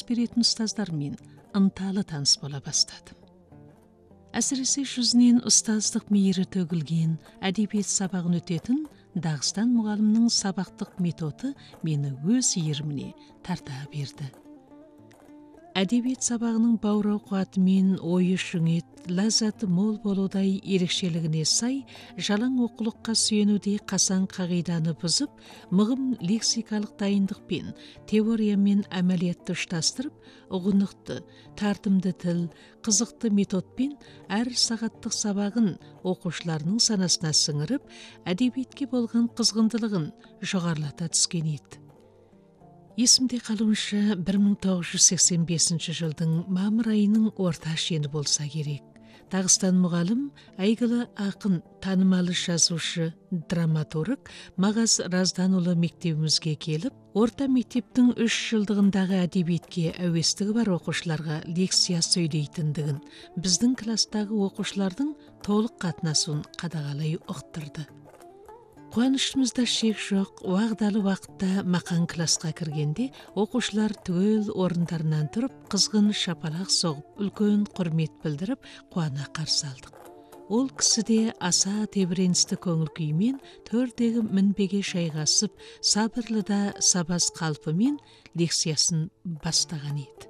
беретін ұстаздармен ынталы таныс бола бастадым. Әсіресе жүзінен ұстаздық мейірі төгілген әдебиет сабағын өтетін Дағыстан мұғалімнің сабақтық методы мені өз иіріміне тарта берді. Әдебиет сабағының баурау қуаты мен ойы шүңет, ләззаты мол болудай ерекшелігіне сай, жалаң оқулыққа сүйенуде қасан қағиданы бұзып, мығым лексикалық дайындықпен, теория мен әмәлиятты ұштастырып, ұғынықты, тартымды тіл, қызықты методпен әр сағаттық сабағын оқушыларының санасына сіңіріп, әдебиетке болған қызғындылығын жоғарылата түскен еді. Есімде қалуынша 1985 жылдың мамыр айының орта шені болса керек. Дағыстан мұғалім, әйгілі ақын, танымалы жазушы, драматург Мағаз Разданұлы мектебімізге келіп, орта мектептің 3 жылдығындағы әдебиетке әуестігі бар оқушыларға лекция сөйлейтіндігін, біздің кластағы оқушылардың толық қатынасуын қадағалай ұқтырды. Қуанышымызда шек жоқ, уағдалы уақытта мақан класқа кіргенде, оқушылар түгел орындарынан тұрып, қызғын шапалақ соғып, үлкен құрмет білдіріп, қуана қарсы алдық. Ол кісі де аса тебіреністі көңіл күймен төрдегі мінбеге шайғасып, сабырлы да сабаз қалпымен лекциясын бастаған еді.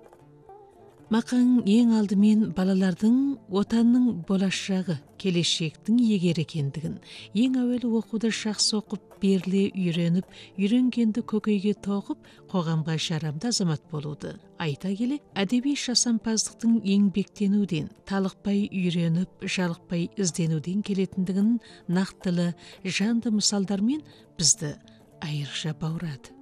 Мақан ең алдымен балалардың отанның болашағы, келешектің егер екендігін, ең әуелі оқуды жақсы оқып, беріле үйреніп, үйренгенді көкейге тоғып, қоғамға жарамды азамат болуды айта келе, әдеби жасампаздықтың еңбектенуден, талықпай үйреніп, жалықпай ізденуден келетіндігін нақтылы, жанды мысалдармен бізді айрықша баурады.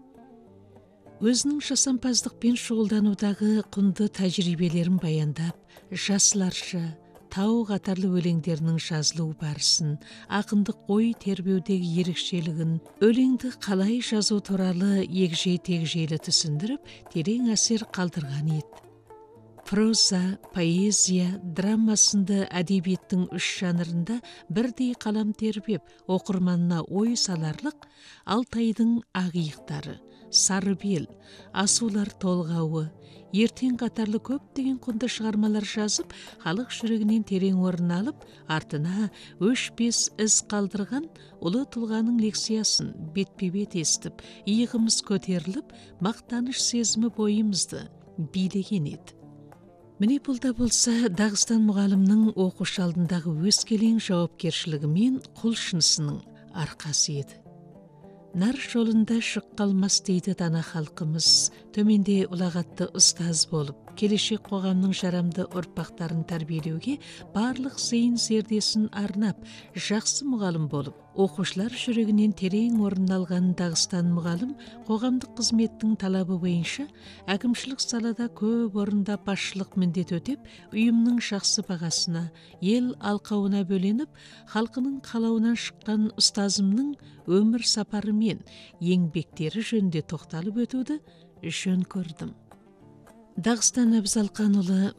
Өзінің жасампаздықпен шұғылданудағы құнды тәжірибелерін баяндап, жасыларша, тау қатарлы өлеңдерінің жазылу барысын, ақындық ой тербеудегі ерекшелігін, өлеңді қалай жазу туралы егжей-тегжейлі түсіндіріп, терең әсер қалдырған еді. Проза, поэзия, драма сынды әдебиеттің 3 жанрында бірдей қалам тербеп, оқырманына ой саларлық Алтайдың ақиықтары, Сарыбел, Асулар толғауы, ертең қатарлы көптеген құнды шығармалар жазып, халық жүрегінен терең орын алып, артына өшпес із қалдырған ұлы тұлғаның лекциясын бетпе-бет естіп, иығымыз көтеріліп, мақтаныш сезімі бойымызды билеген еді. Міне бұл да болса Дағыстан мұғалімнің оқушы алдындағы өскелең жауапкершілігі мен құлшынысының арқасы еді. Нар жолында шық қалмас дейді дана халқымыз, төменде ұлағатты ұстаз болып, келешек қоғамның жарамды ұрпақтарын тәрбиелеуге барлық зейін зердесін арнап, жақсы мұғалім болып, оқушылар жүрегінен терең орын алған Дағыстан мұғалім қоғамдық қызметтің талабы бойынша әкімшілік салада көп орында басшылық міндет өтеп, ұйымның жақсы бағасына, ел алқауына бөленіп, халқының қалауынан шыққан ұстазымның өмір сапары мен еңбектері жөнінде тоқталып өтуді жөн көрдім. Дағыстан Әбзалқанұлы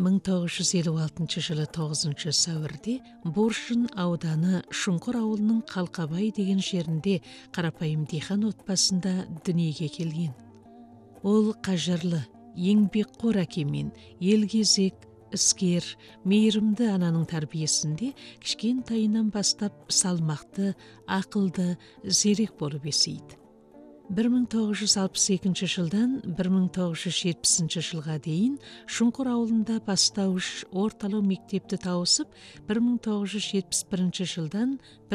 1956 жылы 9 сәуірде Боршын ауданы Шұңқыр ауылының Қалқабай деген жерінде қарапайым диқан отбасында дүниеге келген. Ол қажырлы, еңбекқор әкемен, елгезек, іскер, мейірімді ананың тәрбиесінде кішкентайынан бастап салмақты, ақылды, зерек болып есейді. 1962 жылдан 1970 жылға дейін Шұңқыр ауылында бастауыш орталау мектепті тауысып, 1971 жылдан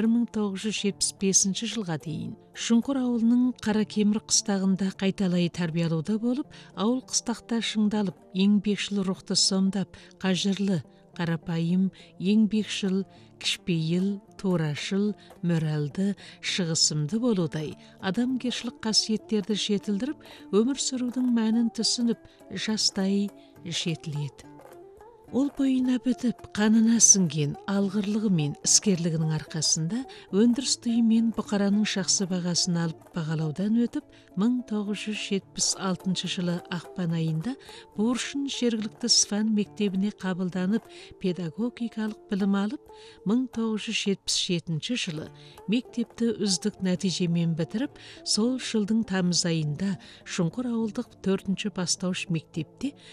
1975 жылға дейін Шұңқыр ауылының Қаракемір қыстағында қайталай тәрбиелеуде болып, ауыл қыстақта шыңдалып, еңбекшіл рухты сомдап, қажырлы, қарапайым, еңбекшіл, кішпейіл, турашыл, мөрәлді, шығысымды болудай, адамгершілік қасиеттерді жетілдіріп, өмір сүрудің мәнін түсініп, жастай жетіледі. Ол бойына бітіп, қанына сіңген алғырлығы мен іскерлігінің арқасында өндіріс мен бұқараның жақсы бағасын алып бағалаудан өтіп, 1976 жылы ақпан айында Боршын жергілікті Сфан мектебіне қабылданып, педагогикалық білім алып, 1977 жылы мектепті үздік нәтижемен бітіріп, сол жылдың тамыз айында Шұңқыр ауылдық 4-ші бастауыш мектепте